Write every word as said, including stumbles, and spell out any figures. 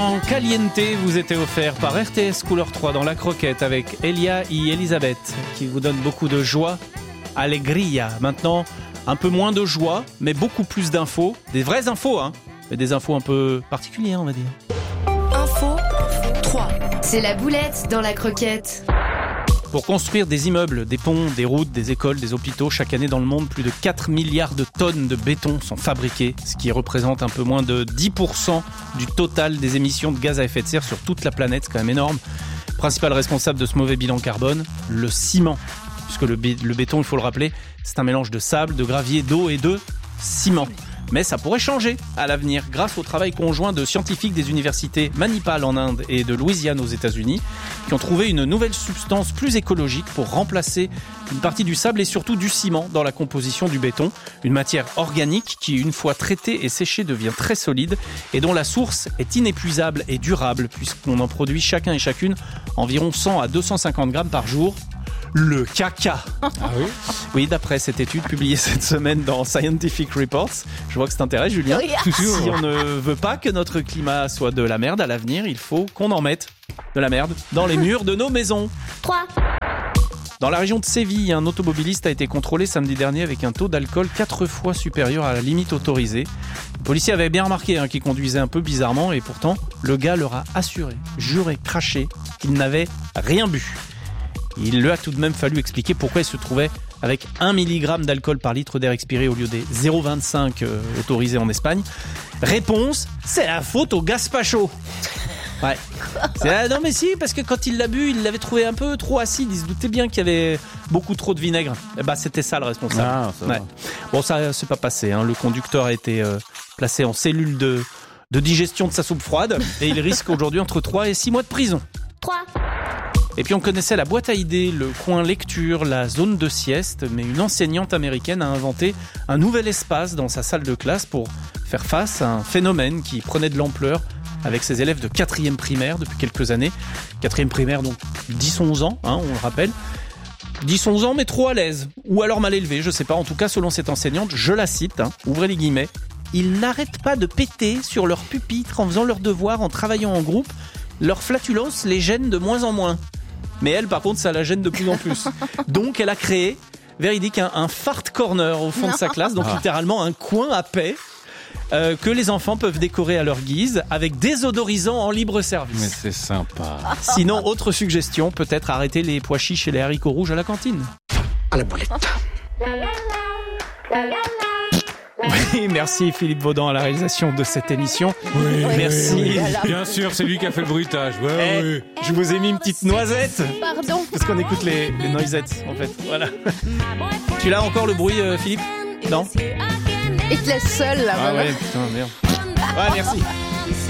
l'instant Caliente vous était offert par R T S Couleur trois dans la croquette avec Elia et Elisabeth qui vous donne beaucoup de joie, alegria. Maintenant, un peu moins de joie, mais beaucoup plus d'infos. Des vraies infos, hein, mais des infos un peu particulières, on va dire. Info trois. C'est la boulette dans la croquette. Pour construire des immeubles, des ponts, des routes, des écoles, des hôpitaux, chaque année dans le monde, plus de quatre milliards de tonnes de béton sont fabriquées, ce qui représente un peu moins de dix pour cent du total des émissions de gaz à effet de serre sur toute la planète. C'est quand même énorme. Principal responsable de ce mauvais bilan carbone, le ciment. Puisque le, bé- le béton, il faut le rappeler, c'est un mélange de sable, de gravier, d'eau et de ciment. Mais ça pourrait changer à l'avenir grâce au travail conjoint de scientifiques des universités Manipal en Inde et de Louisiane aux États-Unis qui ont trouvé une nouvelle substance plus écologique pour remplacer une partie du sable et surtout du ciment dans la composition du béton. Une matière organique qui, une fois traitée et séchée, devient très solide et dont la source est inépuisable et durable puisqu'on en produit chacun et chacune environ cent à deux cent cinquante grammes par jour. Le caca. Ah oui ? Oui, d'après cette étude publiée cette semaine dans Scientific Reports. Je vois que ça t'intéresse, Julien. Oui. Si on ne veut pas que notre climat soit de la merde à l'avenir, il faut qu'on en mette de la merde dans les murs de nos maisons. trois. Dans la région de Séville, un automobiliste a été contrôlé samedi dernier avec un taux d'alcool quatre fois supérieur à la limite autorisée. Le policier avait bien remarqué hein, qu'il conduisait un peu bizarrement et pourtant, le gars leur a assuré, juré, craché qu'il n'avait rien bu. Il lui a tout de même fallu expliquer pourquoi il se trouvait avec un milligramme d'alcool par litre d'air expiré au lieu des zéro virgule vingt-cinq euh, autorisés en Espagne. Réponse, c'est la faute au gazpacho. Ouais. C'est, ah, non mais si, parce que quand il l'a bu, il l'avait trouvé un peu trop acide. Il se doutait bien qu'il y avait beaucoup trop de vinaigre. Et bah c'était ça le responsable. Ah, ça va. Ouais. Bon, ça c'est pas passé. Hein. Le conducteur a été euh, placé en cellule de, de digestion de sa soupe froide et il risque aujourd'hui entre trois et six mois de prison. trois. Et puis on connaissait la boîte à idées, le coin lecture, la zone de sieste, mais une enseignante américaine a inventé un nouvel espace dans sa salle de classe pour faire face à un phénomène qui prenait de l'ampleur avec ses élèves de quatrième primaire depuis quelques années. quatrième primaire, donc dix à onze ans, hein, on le rappelle. dix à onze ans, mais trop à l'aise. Ou alors mal élevé, je sais pas. En tout cas, selon cette enseignante, je la cite, hein, ouvrez les guillemets, ils n'arrêtent pas de péter sur leur pupitre en faisant leurs devoirs, en travaillant en groupe. Leur flatulence les gêne de moins en moins. Mais elle, par contre, ça la gêne de plus en plus. Donc, elle a créé, véridique, un, un fart corner au fond de sa classe. Donc, Ah. littéralement, un coin à paix euh, que les enfants peuvent décorer à leur guise avec des odorisants en libre Mais service. c'est sympa. Sinon, autre suggestion, peut-être arrêter les pois chiches et les haricots rouges à la cantine. À la boulette. Oui, merci Philippe Vaudan à la réalisation de cette émission. Oui, Merci. Bien sûr, c'est lui qui a fait le bruitage. Ouais, Eh, oui. je vous ai mis une petite noisette. Pardon. Parce qu'on écoute les, les noisettes, en fait. Voilà. Tu l'as encore le bruit, euh, Philippe ? Non ? Et te laisse seul là, Ah voilà. ouais, putain, merde. Ouais, merci.